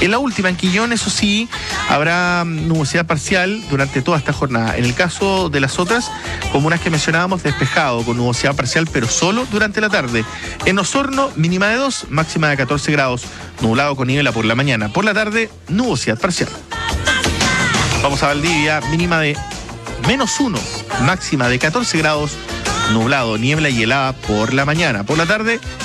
En la última, en Quillón, eso sí, habrá nubosidad parcial durante toda esta jornada. En el caso de las otras comunas que mencionábamos, despejado, con nubosidad parcial, pero solo durante la tarde. En Osorno, mínima de 2, máxima de 14 grados, nublado con niebla por la mañana. Por la tarde, nubosidad parcial. Vamos a Valdivia, mínima de -1, máxima de 14 grados, nublado, niebla y helada por la mañana. Por la tarde,